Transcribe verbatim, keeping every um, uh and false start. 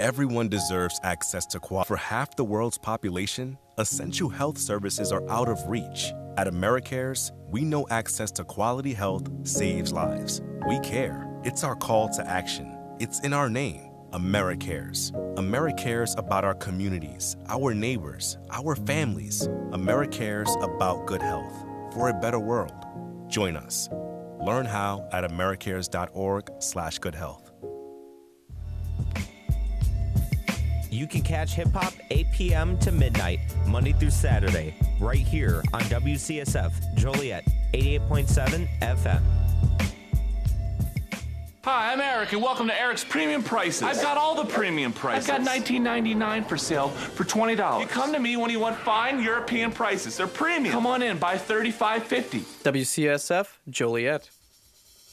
Everyone deserves access to quality. For half the world's population, essential health services are out of reach. At AmeriCares, we know access to quality health saves lives. We care. It's our call to action. It's in our name, AmeriCares. AmeriCares about our communities, our neighbors, our families. AmeriCares about good health for a better world. Join us. Learn how at americares.org slash good health. You can catch Hip Hop eight p.m. to midnight, Monday through Saturday, right here on W C S F Joliet eighty-eight point seven F M. Hi, I'm Eric, and welcome to Eric's Premium Prices. I've got all the premium prices. I've got nineteen ninety-nine for sale for twenty dollars. You come to me when you want fine European prices. They're premium. Come on in, buy thirty-five fifty. W C S F Joliet.